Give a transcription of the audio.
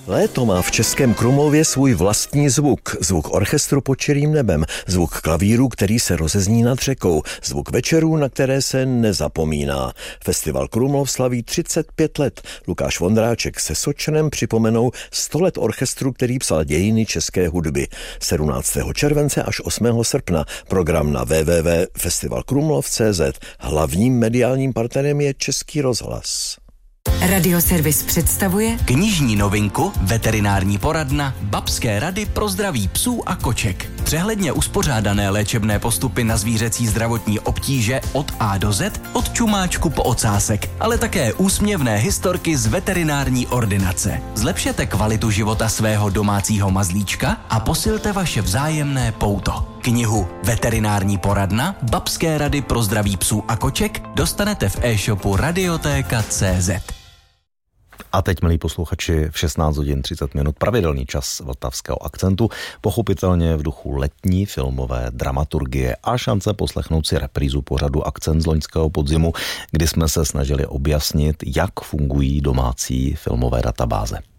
Léto má v Českém Krumlově svůj vlastní zvuk. Zvuk orchestru pod čirým nebem, zvuk klavíru, který se rozezní nad řekou, zvuk večerů, na které se nezapomíná. Festival Krumlov slaví 35 let. Lukáš Vondráček se Sočanem připomenou 100 let orchestru, který psal dějiny české hudby. 17. července až 8. srpna. Program na www.festivalkrumlov.cz. Hlavním mediálním partnerem je Český rozhlas. Radioservis představuje knižní novinku Veterinární poradna Babské rady pro zdraví psů a koček. Přehledně uspořádané léčebné postupy na zvířecí zdravotní obtíže od A do Z, od čumáčku po ocásek, ale také úsměvné historky z veterinární ordinace. Zlepšete kvalitu života svého domácího mazlíčka a posilte vaše vzájemné pouto. Knihu Veterinární poradna Babské rady pro zdraví psů a koček dostanete v e-shopu Radiotéka.cz. A teď, milí posluchači, v 16 hodin 30 minut pravidelný čas vltavského akcentu, pochopitelně v duchu letní filmové dramaturgie a šance poslechnout si reprízu pořadu Akcent z loňského podzimu, kdy jsme se snažili objasnit, jak fungují domácí filmové databáze.